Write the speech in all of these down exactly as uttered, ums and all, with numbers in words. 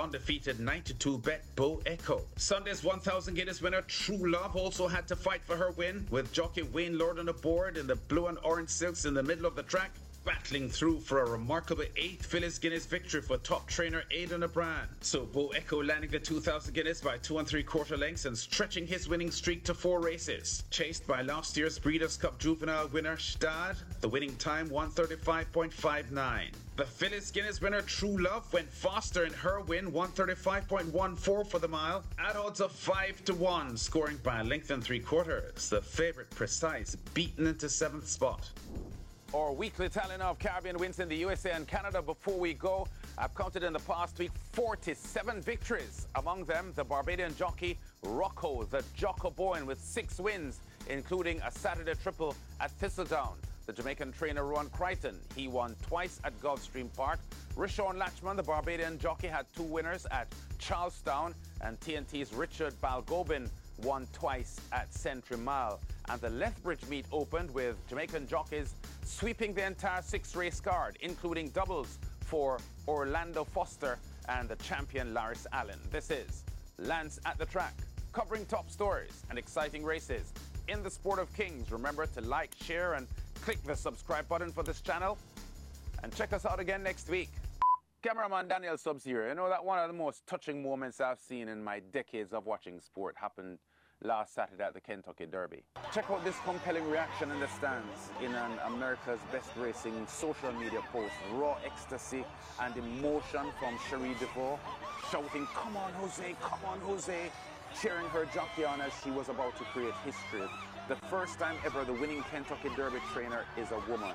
undefeated nine to two bet Bo Echo. Sunday's one thousand Guinness winner True Love also had to fight for her win, with jockey Wayne Lord on the board in the blue and orange silks in the middle of the track, battling through for a remarkable eighth Phyllis Guinness victory for top trainer Aidan O'Brien. So Bo Echo landing the two thousand Guinness by two and three quarter lengths and stretching his winning streak to four races. Chased by last year's Breeders' Cup Juvenile winner Stad, the winning time one thirty-five point five nine. The Phyllis Guinness winner True Love went faster in her win, one thirty-five point one four for the mile, at odds of five to one, scoring by a length and three quarters. The favourite Precise beaten into seventh spot. Our weekly tallying of Caribbean wins in the U S A and Canada. Before we go, I've counted in the past week forty-seven victories. Among them, the Barbadian jockey Rocco, the Jocko Bowen, with six wins, including a Saturday triple at Thistledown. The Jamaican trainer Ron Crichton, he won twice at Gulfstream Park. Rishon Latchman, the Barbadian jockey, had two winners at Charlestown, and T N T's Richard Balgobin won twice at Century Mile. And the Lethbridge meet opened with Jamaican jockeys sweeping the entire six-race card, including doubles for Orlando Foster and the champion Laris Allen. This is Lance at the Track, covering top stories and exciting races in the sport of kings. Remember to like, share, and click the subscribe button for this channel. And check us out again next week. Cameraman Daniel Subs here. You know that one of the most touching moments I've seen in my decades of watching sport happened last Saturday at the Kentucky Derby. Check out this compelling reaction in the stands in an America's Best Racing social media post. Raw ecstasy and emotion from Cherie DeVaux, shouting, "Come on, Jose, come on, Jose," cheering her jockey on as she was about to create history. The first time ever the winning Kentucky Derby trainer is a woman.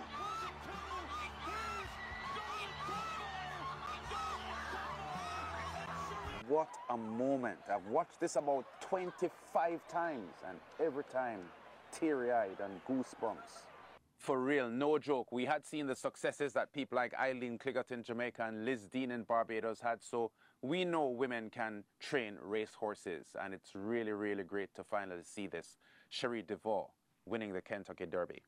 What a moment. I've watched this about twenty-five times, and every time teary-eyed and goosebumps. For real, no joke. We had seen the successes that people like Eileen Cliggott in Jamaica and Liz Dean in Barbados had, so we know women can train race horses, and it's really, really great to finally see this. Cherie DeVaux winning the Kentucky Derby.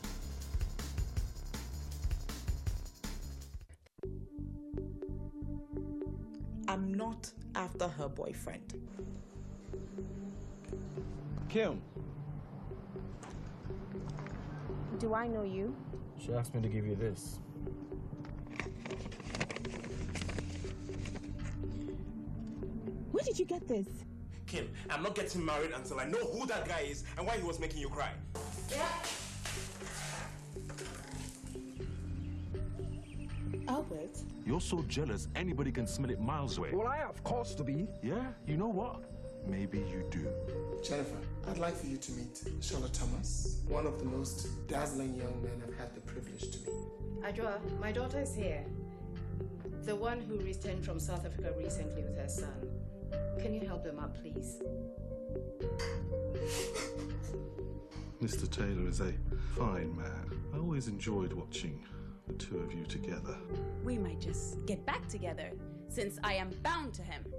I'm not after her boyfriend. Kim. Do I know you? She asked me to give you this. Where did you get this? Kim, I'm not getting married until I know who that guy is and why he was making you cry. Yeah. Albert? You're so jealous, anybody can smell it miles away. Well, I have cause to be. Yeah, you know what? Maybe you do. Jennifer, I'd like for you to meet Charlotte Thomas, one of the most dazzling young men I've had the privilege to meet. Adjoa, my daughter is here. The one who returned from South Africa recently with her son. Can you help them out, please? Mister Taylor is a fine man. I always enjoyed watching the two of you together. We might just get back together, since I am bound to him.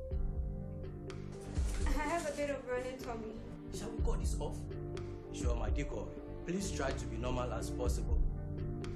I have a bit of running tummy. Shall we cut this off? Sure, my decoy. Please try to be normal as possible.